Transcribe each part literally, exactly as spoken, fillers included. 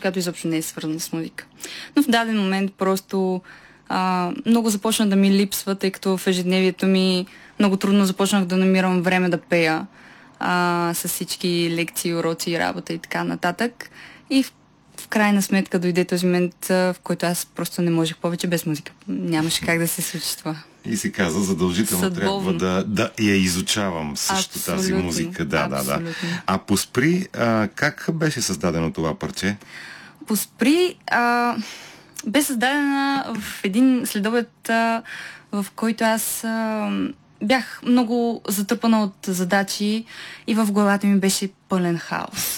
която изобщо не е свързана с музика. Но в даден момент просто а, много започна да ми липсва, тъй като в ежедневието ми много трудно започнах да намирам време да пея а, с всички лекции, уроци, работа и така нататък. И в, в крайна сметка дойде този момент, в който аз просто не можех повече без музика. Нямаше как да се случи това. И си каза, задължително Съдбовно. трябва да, да я изучавам също Абсолютно. тази музика. Да, да, да. Абсолютно. А Поспри, а, как беше създадено това парче? Поспри а, бе създадена в един следобед, а, в който аз а, бях много затъпана от задачи и в главата ми беше пълен хаос.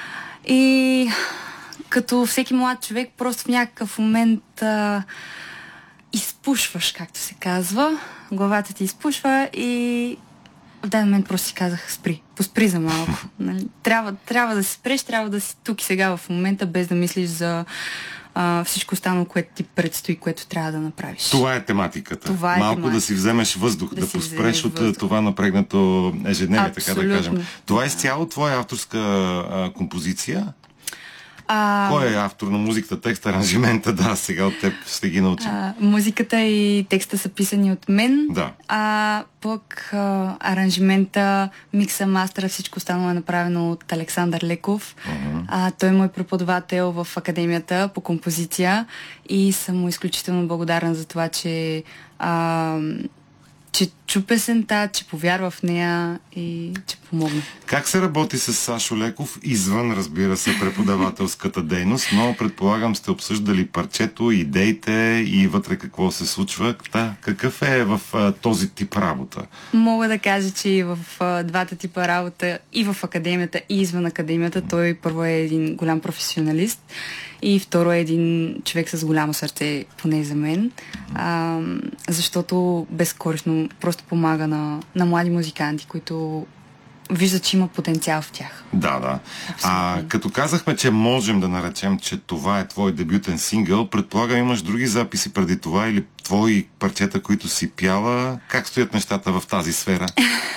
И като всеки млад човек, просто в някакъв момент а, изпушваш, както се казва. Главата ти изпушва и в даден момент просто си казах, спри, поспри за малко. Нали? Трябва, трябва да си спреш, трябва да си тук и сега в момента, без да мислиш за а, всичко останало, което ти предстои, което трябва да направиш. Това е тематиката. Това е Малко тематика. да си вземеш въздух, да, Да да си поспреш от въздух. това напрегнато ежедневие, така да Абсолютно. кажем. Това е изцяло твоя авторска а, композиция? А, Кой е автор на музиката, текста, аранжимента? Да, сега от теб ще ги научим. а, музиката и текста са писани от мен, Да. а пък а, аранжимента, микса, мастера, всичко останало е направено от Александър Леков. Uh-huh. А, той е мой преподавател в академията по композиция и съм му изключително благодарна за това, че а, че чу песента, че повярва в нея и че помогна. Как се работи с Сашо Леков извън, разбира се, преподавателската дейност, но предполагам сте обсъждали парчето, идеите и вътре какво се случва. Та, какъв е в а, този тип работа? Мога да кажа, че и в а, двата типа работа, и в академията, и извън академията, той първо е един голям професионалист и второ е един човек с голямо сърце, поне за мен, а, защото безкористно просто помага на, на млади музиканти, които виждат, че има потенциал в тях. Да, да. А като казахме, че можем да наречем, че това е твой дебютен сингъл, предполагам имаш други записи преди това или твои парчета, които си пяла. Как стоят нещата в тази сфера?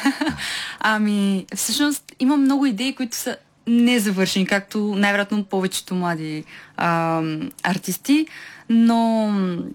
Ами, всъщност има много идеи, които са незавършени, както най-вероятно повечето млади а, артисти, но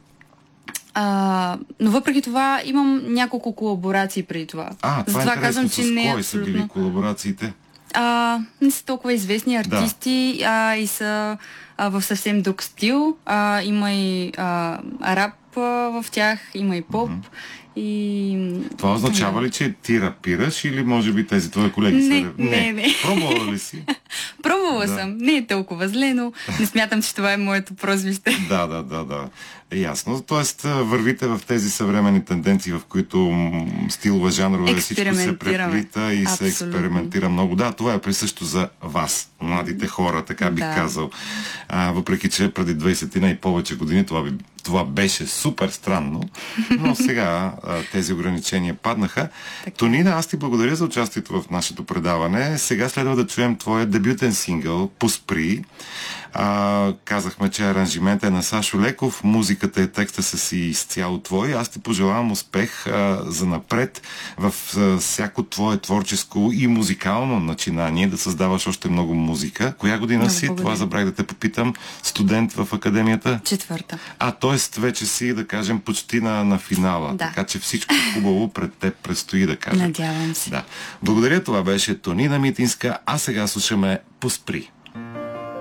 А, но въпреки това имам няколко колаборации преди това. А, това Затова е казвам, интересно. че С не е кой са били абсолютно. колаборациите? А, не са толкова известни артисти, да. а, и са а, в съвсем друг стил. А, има и а, рап а, в тях, има и поп. Mm-hmm. И... Това означава ли, че ти рапираш или може би тези твои колеги не, са... Не, не, не. Пробвала ли си? Пробвала да. съм. Не е толкова зле, но не смятам, че това е моето прозвище. Да, да, да, да. Ясно. Тоест, вървите в тези съвременни тенденции, в които стилове, жанрове, всичко се преплита и се експериментира много. Да, това е присъщо за вас, младите хора, така бих да. казал. А, въпреки, че преди двайсет и повече години това, би, това беше супер странно, но сега а, тези ограничения паднаха. Така. Тонина, аз ти благодаря за участието в нашето предаване. Сега следва да чуем твоя дебютен сингъл "Поспри". А, казахме, че аранжиментът е на Сашо Леков, музиката и текста са си изцяло твои. Аз ти пожелавам успех а, за напред в а, всяко твое творческо и музикално начинание, да създаваш още много музика. Коя година много си? Благодаря. Това забравих да те попитам. Студент в академията? Четвърта. А, т.е. вече си, да кажем, почти на, на финала. Да. Така че всичко хубаво пред теб предстои, да кажем. Надявам се. Да. Благодаря, това беше Тонина Митинска, а сега слушаме "Поспри".